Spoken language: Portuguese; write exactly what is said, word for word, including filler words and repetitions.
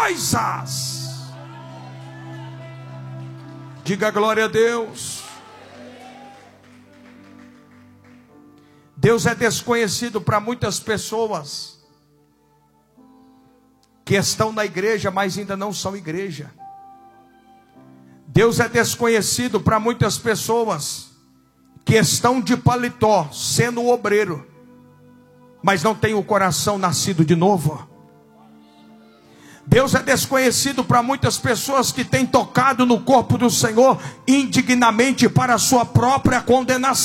coisas. Diga glória a Deus. Deus é desconhecido para muitas pessoas que estão na igreja, mas ainda não são igreja. Deus é desconhecido para muitas pessoas que estão de paletó, sendo obreiro, mas não tem o coração nascido de novo. Deus é desconhecido para muitas pessoas que têm tocado no corpo do Senhor indignamente para a sua própria condenação.